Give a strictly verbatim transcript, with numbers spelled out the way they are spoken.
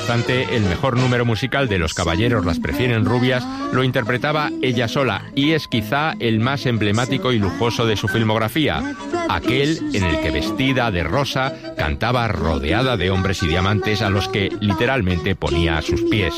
obstante, el mejor número musical de Los caballeros las prefieren rubias lo interpretaba ella sola, y es quizá el más emblemático y lujoso de su filmografía, aquel en el que, vestida de rosa, cantaba rodeada de hombres y diamantes a los que literalmente ponía a sus pies.